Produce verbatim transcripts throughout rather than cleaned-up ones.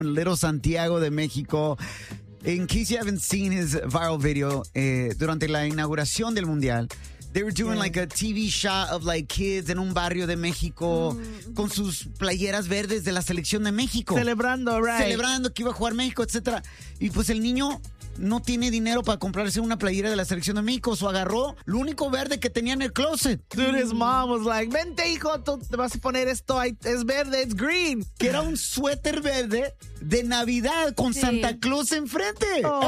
Little Santiago de México. In case you haven't seen his viral video, eh, durante la inauguración del Mundial, they were doing yeah. like a T V shot of like kids en un barrio de México mm. con sus playeras verdes de la selección de México. Celebrando, right. Celebrando que iba a jugar México, etcétera. Y pues el niño no tiene dinero para comprarse una playera de la selección de México. So agarró lo único verde que tenía en el closet. Dude, his mom was like, vente hijo, tú te vas a poner esto, es verde, it's green. Que era un suéter verde de Navidad con sí. Santa Claus enfrente.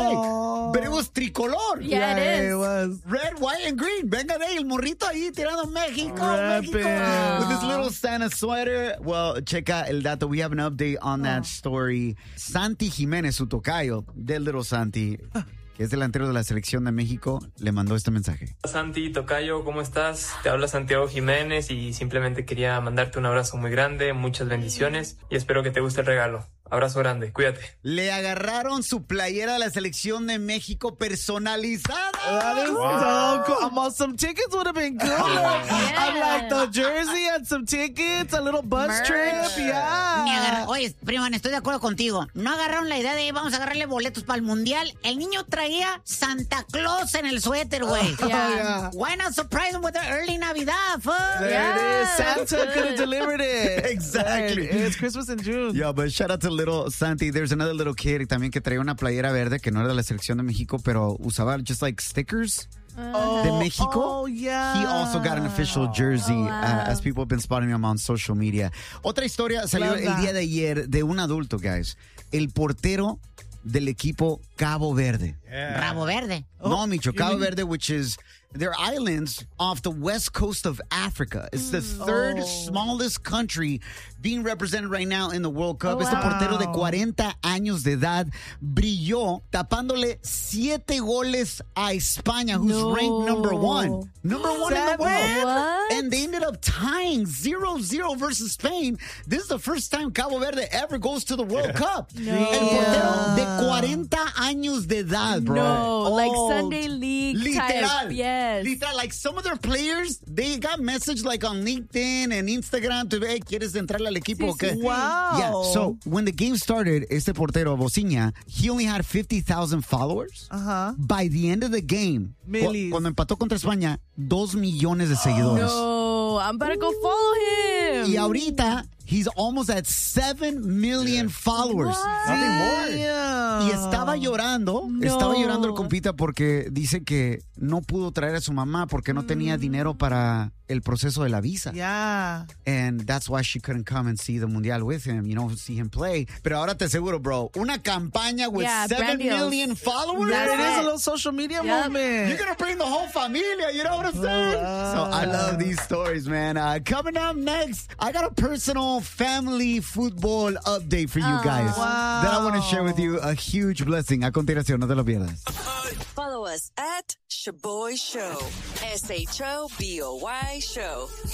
Oh. Hey, but it was tricolor. Yeah, yeah it is. It was. Red, white, and green. Venga de ahí, el morrito ahí tirando México, Rapping. México. With this little Santa sweater. Well, checa el dato. We have an update on that oh. story. Santi Jiménez, su tocayo, del Little Santi, que es delantero de la selección de México, le mandó este mensaje. Santi, tocayo, ¿cómo estás? Te habla Santiago Jiménez y simplemente quería mandarte un abrazo muy grande, muchas bendiciones y espero que te guste el regalo. Abrazo grande, cuídate. Le agarraron su playera de la selección de México personalizada. That is wow. so cool. Um, some tickets would have been good. Yeah. I'm like the jersey and some tickets, a little bus Merch. trip. Yeah. Oye, primo, estoy de acuerdo contigo. No agarraron la idea de vamos a agarrarle boletos para el mundial. El niño traía Santa Claus en el suéter, güey. Oh, yeah. yeah. Why not surprise him with an early Navidad, fuck? There yeah. it is. Santa could have delivered it. Exactly. Right. It's Christmas in June. Yeah, but shout out to Little Santi. There's another little kid también que traía una playera verde que no era de la selección de México, pero usaba just like stickers oh, de México. Oh, yeah. He also got an official jersey, oh, wow. uh, as people have been spotting him on social media. Otra historia salió Love el that. día de ayer de un adulto, guys. El portero del equipo Cabo Verde. Yeah. Rabo Verde. No, Micho, Cabo Verde, which is they're islands off the west coast of Africa. It's the third oh. smallest country being represented right now in the World Cup. Oh, este wow. portero de cuarenta años de edad brilló tapándole siete goles a España, who's no. ranked number one. Number one Seven? in the world. What? And they ended up tying zero zero versus Spain. This is the first time Cabo Verde ever goes to the World yeah. Cup. No. El portero de cuarenta años de edad, bro. No, oh, like Sunday League literal, type. Yes. Literal, like some of their players, they got messaged like on LinkedIn and Instagram to, hey, ¿quieres entrarle al equipo? Sí, Okay. sí, sí. Wow. Yeah, so when the game started, este portero, Bociña, he only had fifty thousand followers. Uh-huh. By the end of the game, cu- cuando empató contra España, dos millones de seguidores. No, I'm about to go follow him. Y ahorita, he's almost at seven million yeah. followers. What? Nothing more. Yeah. Y estaba llorando, No. estaba llorando el compita porque dice que no pudo traer a su mamá porque no tenía dinero para el proceso de la visa. Yeah. And that's why she couldn't come and see the Mundial with him, you know, see him play. Pero ahora te aseguro, bro, una campaña with Yeah, seven million followers. There it is, it. a little social media Yep. movement. You're going to bring the whole familia, you know what I'm saying? Wow. So I love these stories, man. Uh, coming up next, I got a personal family football update for you Oh. guys Wow. that I want to share with you. A huge blessing. A continuación, no te lo pierdas. Follow us at Shaboy Show. S H O B O Y Show.